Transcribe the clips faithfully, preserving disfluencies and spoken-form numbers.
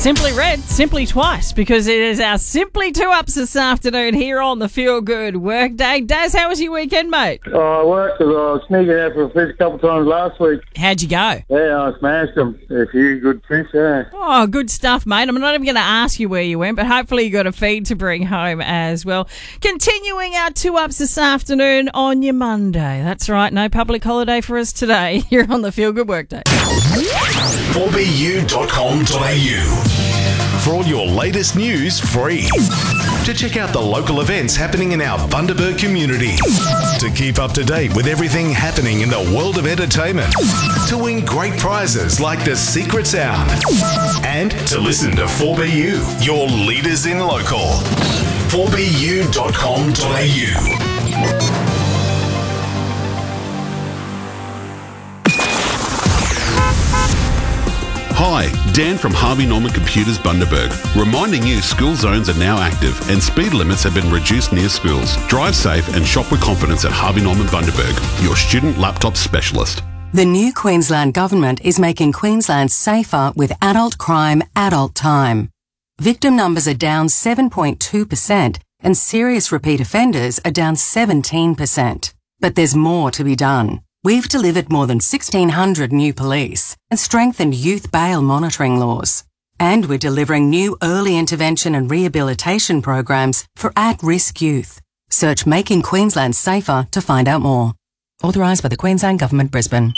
Simply Red, simply twice, because it is our Simply Two-Ups this afternoon here on the Feel Good Workday. Daz, how was your weekend, mate? Oh, I worked. I was sneaking out for a fish a couple of times last week. How'd you go? Yeah, I smashed them. A few good fish, yeah. Oh, good stuff, mate. I'm not even going to ask you where you went, but hopefully you got a feed to bring home as well. Continuing our Two-Ups this afternoon on your Monday. That's right, no public holiday for us today here on the Feel Good Workday. four b u dot com dot a u for all your latest news free. To check out the local events happening in our Bundaberg community. To keep up to date with everything happening in the world of entertainment. To win great prizes like the Secret Sound. And to listen to four B U, your leaders in local. four b u dot com dot a u. Hi, Dan from Harvey Norman Computers Bundaberg, reminding you school zones are now active and speed limits have been reduced near schools. Drive safe and shop with confidence at Harvey Norman Bundaberg, your student laptop specialist. The new Queensland Government is making Queensland safer with adult crime, adult time. Victim numbers are down seven point two percent and serious repeat offenders are down seventeen percent. But there's more to be done. We've delivered more than sixteen hundred new police and strengthened youth bail monitoring laws. And we're delivering new early intervention and rehabilitation programs for at-risk youth. Search Making Queensland Safer to find out more. Authorised by the Queensland Government, Brisbane.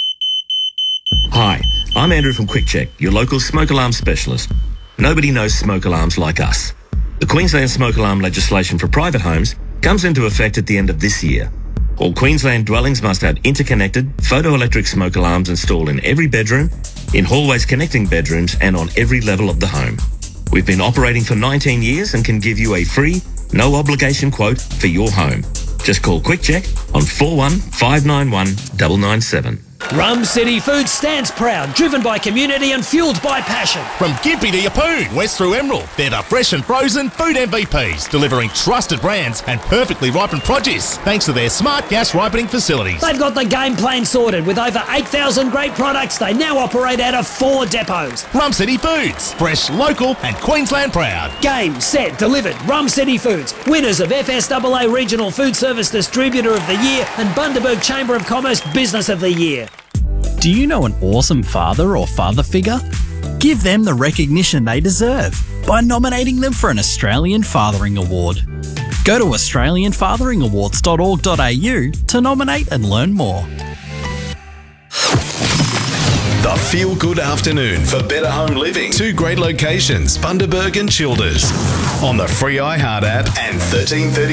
Hi, I'm Andrew from QuickCheck, your local smoke alarm specialist. Nobody knows smoke alarms like us. The Queensland smoke alarm legislation for private homes comes into effect at the end of this year. All Queensland dwellings must have interconnected photoelectric smoke alarms installed in every bedroom, in hallways connecting bedrooms, and on every level of the home. We've been operating for nineteen years and can give you a free, no obligation quote for your home. Just call QuickCheck on four one five nine one nine nine seven. Rum City Foods stands proud, driven by community and fuelled by passion. From Gympie to Yeppoon, west through Emerald, they're the fresh and frozen food M V Ps, delivering trusted brands and perfectly ripened produce, thanks to their smart gas ripening facilities. They've got the game plan sorted. With over eight thousand great products, they now operate out of four depots. Rum City Foods, fresh, local and Queensland proud. Game, set, delivered. Rum City Foods, winners of F S A A Regional Food Service Distributor of the Year and Bundaberg Chamber of Commerce Business of the Year. Do you know an awesome father or father figure? Give them the recognition they deserve by nominating them for an Australian Fathering Award. Go to australian fathering awards dot org dot a u to nominate and learn more. The Feel Good Afternoon for better home living. Two great locations, Bundaberg and Childers. On the free iHeart app and thirteen thirty